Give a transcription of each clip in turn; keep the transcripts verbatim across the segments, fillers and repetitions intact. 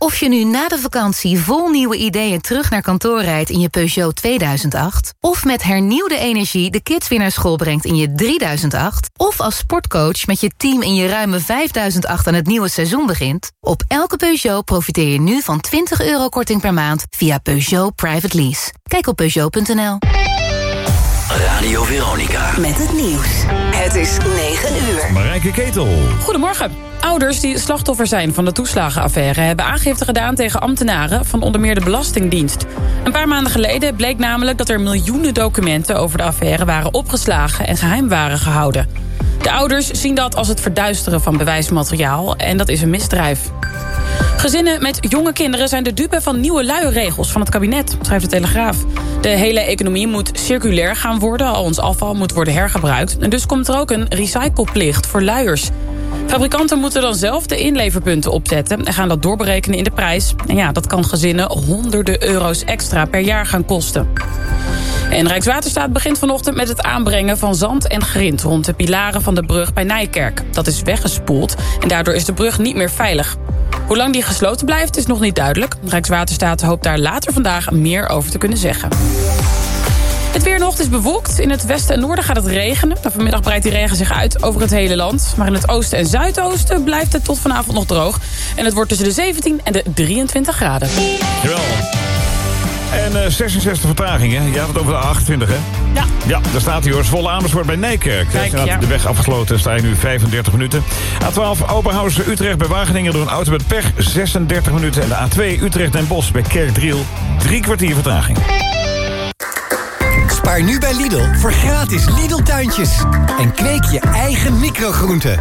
Of je nu na de vakantie vol nieuwe ideeën terug naar kantoor rijdt in je Peugeot tweeduizend acht... of met hernieuwde energie de kids weer naar school brengt in je drieduizend acht... of als sportcoach met je team in je ruime vijfduizend acht aan het nieuwe seizoen begint... op elke Peugeot profiteer je nu van twintig euro korting per maand via Peugeot Private Lease. Kijk op Peugeot punt n l. Radio Veronica. Met het nieuws. Het is negen uur. Marijke Ketel. Goedemorgen. Ouders die slachtoffer zijn van de toeslagenaffaire... hebben aangifte gedaan tegen ambtenaren van onder meer de Belastingdienst. Een paar maanden geleden bleek namelijk dat er miljoenen documenten... over de affaire waren opgeslagen en geheim waren gehouden. De ouders zien dat als het verduisteren van bewijsmateriaal... en dat is een misdrijf. Gezinnen met jonge kinderen zijn de dupe van nieuwe luierregels van het kabinet, schrijft de Telegraaf. De hele economie moet circulair gaan worden, al ons afval moet worden hergebruikt. En dus komt er ook een recycleplicht voor luiers. Fabrikanten moeten dan zelf de inleverpunten opzetten en gaan dat doorberekenen in de prijs. En ja, dat kan gezinnen honderden euro's extra per jaar gaan kosten. En Rijkswaterstaat begint vanochtend met het aanbrengen van zand en grind rond de pilaren van de brug bij Nijkerk. Dat is weggespoeld en daardoor is de brug niet meer veilig. Hoe lang die gesloten blijft is nog niet duidelijk. Rijkswaterstaat hoopt daar later vandaag meer over te kunnen zeggen. Het weer nog is bewolkt. In het westen en noorden gaat het regenen. Vanmiddag breidt die regen zich uit over het hele land. Maar in het oosten en zuidoosten blijft het tot vanavond nog droog. En het wordt tussen de zeventien en de drieëntwintig graden. Jawel. En uh, zesenzestig vertragingen. Je had het over de achtentwintig, hè? Ja. Ja, daar staat hij hoor. Volle Amersfoort bij Nijkerk. Kijk, Daar is ja. de weg afgesloten. Sta je nu vijfendertig minuten. A twaalf Oberhausen Utrecht bij Wageningen door een auto met pech. zesendertig minuten. En de A twee Utrecht Den Bosch bij Kerkdriel. Drie kwartier vertraging. Spaar nu bij Lidl voor gratis Lidl-tuintjes. En kweek je eigen microgroenten.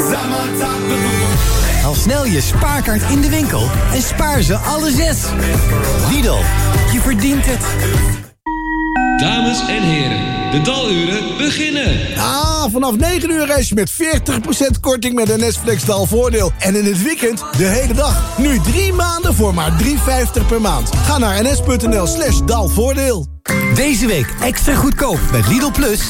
Haal snel je spaarkaart in de winkel en spaar ze alle zes. Lidl, je verdient het. Dames en heren, de daluren beginnen. Ah, vanaf negen uur reis je met veertig procent korting met N S Flex Dalvoordeel. En in het weekend de hele dag. Nu drie maanden voor maar drie vijftig per maand. Ga naar ns.nl slash dalvoordeel. Deze week extra goedkoop met Lidl Plus.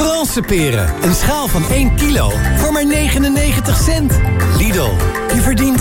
Conferenceperen. Een schaal van één kilo voor maar negenennegentig cent. Lidl, je verdient